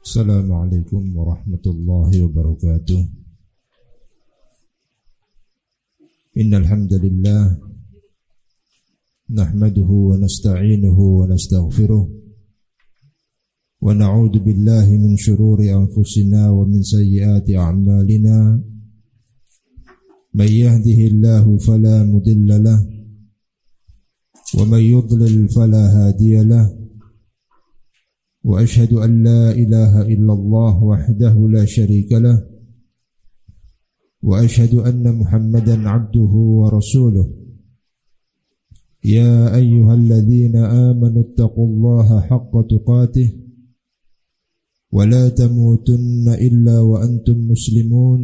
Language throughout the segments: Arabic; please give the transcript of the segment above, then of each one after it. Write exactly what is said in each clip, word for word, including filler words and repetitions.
Assalamualaikum warahmatullahi wabarakatuh. Innal hamdalillah nahmaduhu wa nasta'inuhu wa nastaghfiruh wa na'udzu billahi min shururi anfusina wa min sayyiati a'malina. May yahdihillahu fala mudilla lahu wa may yudlil fala hadiya lahu. وأشهد أن لا إله إلا الله وحده لا شريك له وأشهد أن محمدا عبده ورسوله يا أيها الذين آمنوا اتقوا الله حق تقاته ولا تموتن إلا وأنتم مسلمون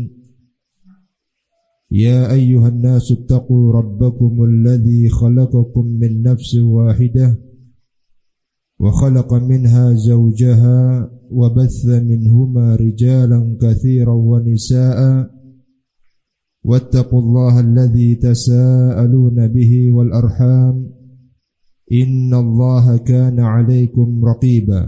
يا أيها الناس اتقوا ربكم الذي خلقكم من نفس واحدة وخلق منها زوجها وبث منهما رجالا كثيرا ونساء واتقوا الله الذي تساءلون به والأرحام إن الله كان عليكم رقيبا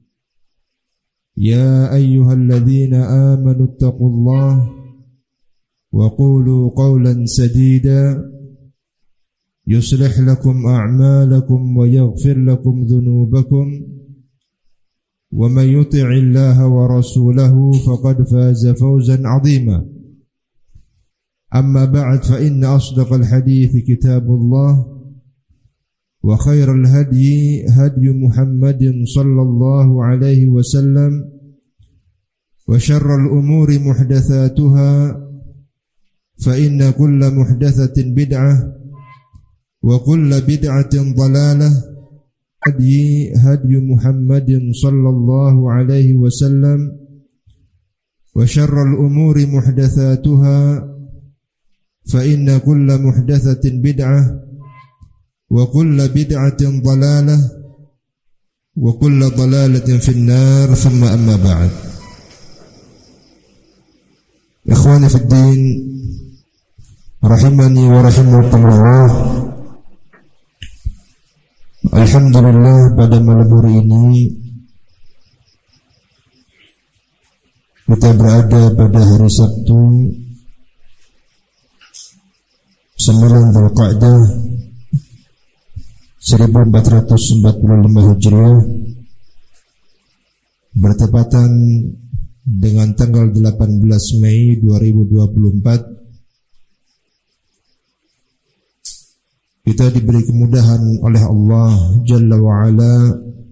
يا أيها الذين آمنوا اتقوا الله وقولوا قولا سديدا يصلح لكم أعمالكم ويغفر لكم ذنوبكم ومن يطع الله ورسوله فقد فاز فوزا عظيما أما بعد فإن أصدق الحديث كتاب الله وخير الهدي هدي محمد صلى الله عليه وسلم وشر الأمور محدثاتها فإن كل محدثة بدعة وكل بدعة ضلالة هدي هدي محمد صلى الله عليه وسلم وشر الأمور محدثاتها فإن كل محدثة بدعة وكل بدعة ضلالة وكل ضلالة في النار ثم أما بعد. إخواني في الدين رحمني ورحمكم الله. Alhamdulillah, pada malam hari ini kita berada pada hari Sabtu sembilan Dzulqa'dah seribu empat ratus empat puluh lima Hijriah, bertepatan dengan tanggal delapan belas Mei dua ribu dua puluh empat. Kita diberi kemudahan oleh Allah Jalla wa'ala